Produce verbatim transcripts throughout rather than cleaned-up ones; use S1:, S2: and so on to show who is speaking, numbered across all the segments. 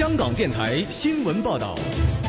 S1: 香港电台新闻报道。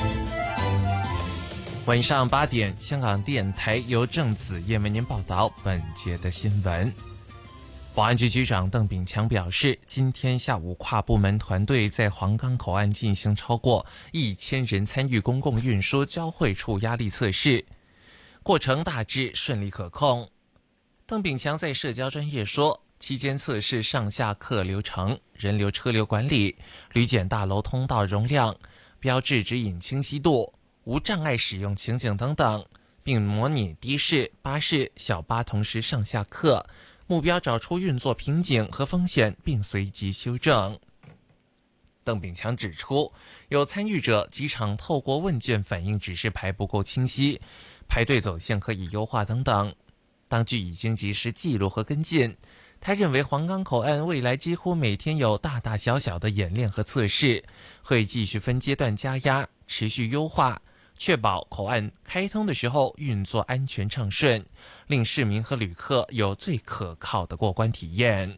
S2: 晚上八点，香港电台由郑子燕为您报道本节的新闻。保安局局长邓炳强表示，今天下午跨部门团队在黄冈口岸进行超过一千人参与公共运输交汇处压力测试，过程大致顺利可控。邓炳强在社交专页说，期间测试上下客流程、人流车流管理、旅检大楼通道容量、标志指引清晰度、无障碍使用情景等等，并模拟的士、巴士、小巴同时上下客，目标找出运作瓶颈和风险，并随即修正。邓炳强指出，有参与者机场透过问卷反映指示牌不够清晰，排队走线可以优化等等，当局已经及时记录和跟进。他认为黄冈口岸未来几乎每天有大大小小的演练和测试，会继续分阶段加压，持续优化，确保口岸开通的时候运作安全畅顺，令市民和旅客有最可靠的过关体验。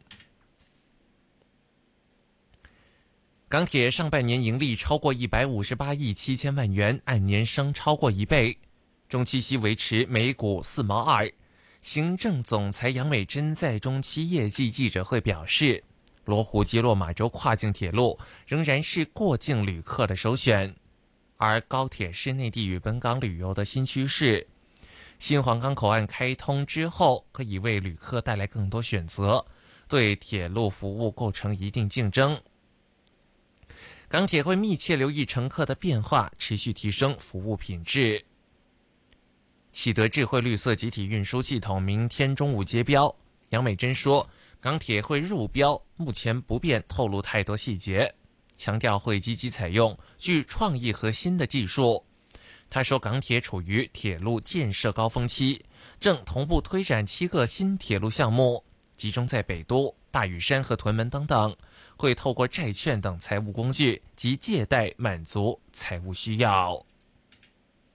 S2: 港铁上半年盈利超过一百五十八亿七千万元，按年升超过一倍，中期息维持每股四毛二。行政总裁杨美珍在中期业绩记者会表示，罗湖及落马洲跨境铁路仍然是过境旅客的首选，而高铁是内地与本港旅游的新趋势。新黄冈口岸开通之后，可以为旅客带来更多选择，对铁路服务构成一定竞争。港铁会密切留意乘客的变化，持续提升服务品质。启德智慧绿色集体运输系统明天中午接标，杨美珍说，港铁会入标，目前不便透露太多细节，强调会积极采用具创意和新的技术。他说，港铁处于铁路建设高峰期，正同步推展七个新铁路项目，集中在北都、大屿山和屯门等等，会透过债券等财务工具及借贷满足财务需要。